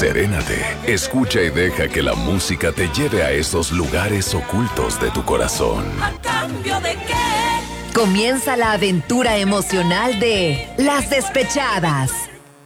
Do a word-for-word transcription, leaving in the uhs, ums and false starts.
Serénate, escucha y deja que la música te lleve a esos lugares ocultos de tu corazón. ¿A cambio de qué? Comienza la aventura emocional de Las Despechadas.